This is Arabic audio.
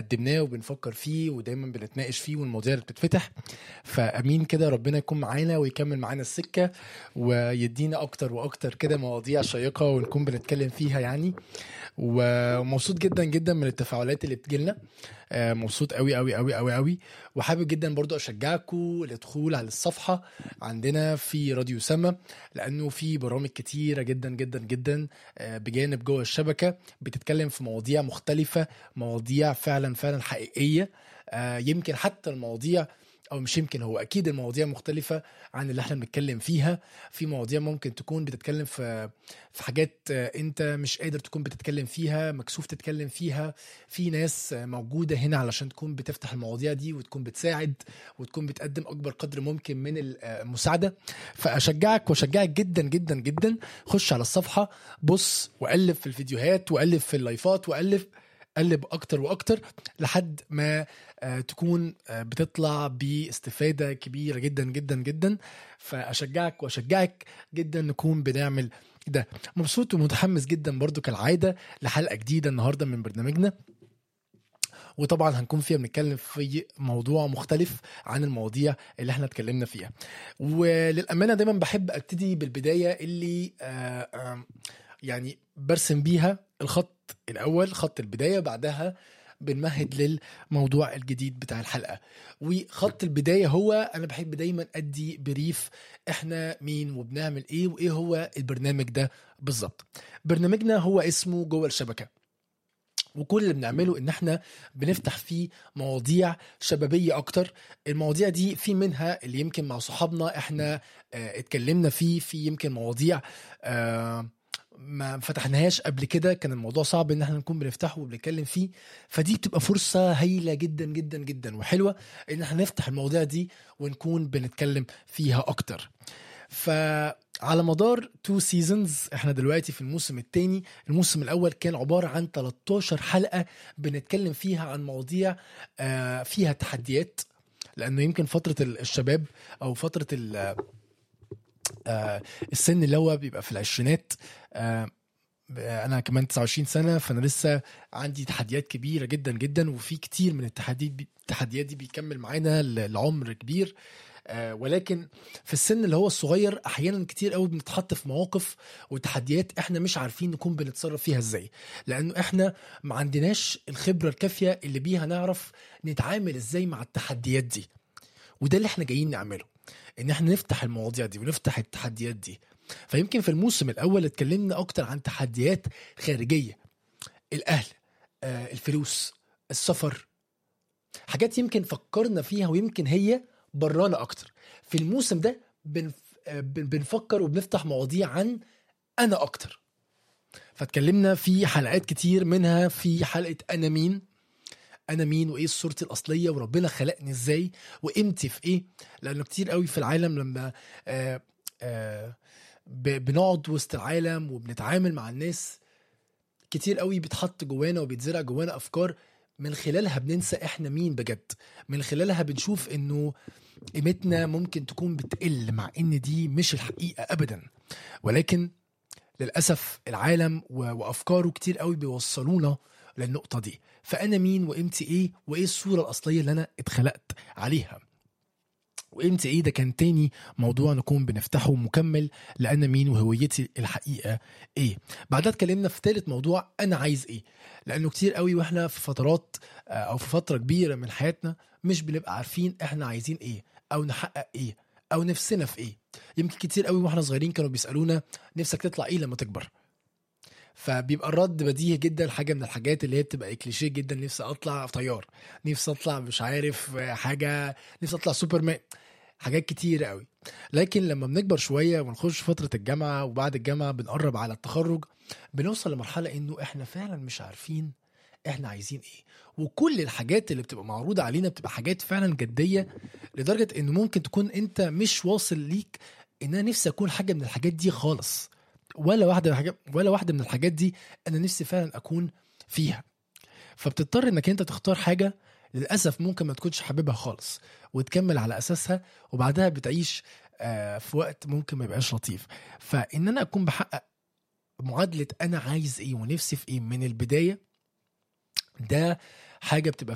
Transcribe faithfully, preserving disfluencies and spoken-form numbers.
قدمناه وبنفكر فيه ودايما بنتناقش فيه والمواضيع اللي بتتفتح. فامين كده ربنا يكون معانا ويكمل معانا السكه ويدينا اكتر واكتر كده مواضيع شيقه ونكون بنتكلم فيها يعني. ومبسوط جدا جدا من التفاعلات اللي بتجيلنا، مبسوط قوي قوي قوي قوي قوي. وحابب جدا برضو اشجعكم للدخول على الصفحه عندنا في راديو سما، لانه في برامج كتيره جدا جدا جدا بجانب جوه الشبكه بتتكلم في مواضيع مختلفه، مواضيع فعلا فعلا حقيقيه. يمكن حتى المواضيع او مش يمكن، هو اكيد المواضيع مختلفه عن اللي احنا بنتكلم فيها. في مواضيع ممكن تكون بتتكلم في في حاجات انت مش قادر تكون بتتكلم فيها، مكسوف تتكلم فيها. في ناس موجوده هنا علشان تكون بتفتح المواضيع دي وتكون بتساعد وتكون بتقدم اكبر قدر ممكن من المساعده. فاشجعك واشجعك جدا جدا جدا، خش على الصفحه، بص وقلب في الفيديوهات وقلب في اللايفات وقلب قلب اكتر واكتر لحد ما تكون بتطلع باستفادة كبيرة جدا جدا جدا. فأشجعك وأشجعك جدا نكون بنعمل ده. مبسوط ومتحمس جدا برضو كالعادة لحلقة جديدة النهاردة من برنامجنا، وطبعا هنكون فيها بنتكلم في موضوع مختلف عن المواضيع اللي احنا اتكلمنا فيها. وللأمانة دايما بحب ابتدي بالبداية اللي آآ آآ يعني برسم بيها الخط الأول، خط البداية، بعدها بنمهد للموضوع الجديد بتاع الحلقة. وخط البداية هو أنا بحب دايما أدي بريف إحنا مين وبنعمل إيه وإيه هو البرنامج ده بالظبط. برنامجنا هو اسمه جوه الشبكة، وكل اللي بنعمله إن إحنا بنفتح فيه مواضيع شبابية أكتر. المواضيع دي في منها اللي يمكن مع صحابنا إحنا اه اتكلمنا فيه، في يمكن مواضيع اه ما فتحناهاش قبل كده، كان الموضوع صعب ان احنا نكون بنفتحه وبنتكلم فيه. فدي بتبقى فرصة هايلة جدا جدا جدا وحلوة ان احنا نفتح المواضيع دي ونكون بنتكلم فيها اكتر. فعلى مدار تو سيزونز احنا دلوقتي في الموسم الثاني. الموسم الاول كان عبارة عن تلتاشر حلقة بنتكلم فيها عن مواضيع فيها تحديات، لانه يمكن فترة الشباب او فترة آه السن اللي هو بيبقى في العشرينات. آه انا كمان تسعة وعشرين سنة، فانا لسه عندي تحديات كبيرة جدا جدا، وفي كتير من التحديات التحديات دي بيكمل معانا لعمر كبير. آه ولكن في السن اللي هو الصغير احيانا كتير قوي بنتحط في مواقف وتحديات احنا مش عارفين نكون بنتصرف فيها ازاي، لانه احنا ما عندناش الخبرة الكافية اللي بيها نعرف نتعامل ازاي مع التحديات دي. وده اللي احنا جايين نعمله، ان احنا نفتح المواضيع دي ونفتح التحديات دي. فيمكن في الموسم الاول اتكلمنا اكتر عن تحديات خارجية، الاهل، آه الفلوس، السفر، حاجات يمكن فكرنا فيها ويمكن هي برانا اكتر. في الموسم ده بنف... آه بنفكر وبنفتح مواضيع عن انا اكتر. فاتكلمنا في حلقات كتير، منها في حلقة انا مين انا مين وايه صورتي الاصليه وربنا خلقني ازاي وقيمتي في ايه. لانه كتير قوي في العالم لما آآ آآ بنقعد وسط العالم وبنتعامل مع الناس، كتير قوي بتحط جوانا وبيتزرع جوانا افكار من خلالها بننسى احنا مين بجد. من خلالها بنشوف انه قيمتنا ممكن تكون بتقل، مع ان دي مش الحقيقه ابدا. ولكن للاسف العالم وافكاره كتير قوي بيوصلونا للنقطة دي. فأنا مين وقيمتي إيه وإيه الصورة الأصلية اللي أنا اتخلقت عليها وقيمتي إيه. ده كان تاني موضوع نكون بنفتحه مكمل لأنا مين وهويتي الحقيقة إيه. بعدها اتكلمنا في ثالث موضوع أنا عايز إيه، لأنه كتير قوي وإحنا في فترات أو في فترة كبيرة من حياتنا مش بنبقى عارفين إحنا عايزين إيه أو نحقق إيه أو نفسنا في إيه. يمكن كتير قوي وإحنا صغيرين كانوا بيسألونا نفسك تطلع إيه لما تكبر، فبيبقى الرد بديهي جدا، حاجة من الحاجات اللي هي بتبقى كليشيه جدا، نفسي اطلع طيار، نفسي اطلع مش عارف حاجة، نفسي اطلع سوبرمان، حاجات كتير قوي. لكن لما بنكبر شوية ونخش فترة الجامعة وبعد الجامعة بنقرب على التخرج، بنوصل لمرحلة انه احنا فعلا مش عارفين احنا عايزين ايه. وكل الحاجات اللي بتبقى معروضة علينا بتبقى حاجات فعلا جدية، لدرجة انه ممكن تكون انت مش واصل ليك ان انا نفسي اكون حاجة من الحاجات دي خالص، ولا واحدة من الحاجات ولا واحدة من الحاجات دي أنا نفسي فعلا أكون فيها. فبتضطر إنك أنت تختار حاجة للأسف ممكن ما تكونش حاببها خالص وتكمل على أساسها، وبعدها بتعيش آه في وقت ممكن ما يبقاش لطيف. فإن أنا أكون بحقق معادلة أنا عايز إيه ونفسي في إيه من البداية، ده حاجة بتبقى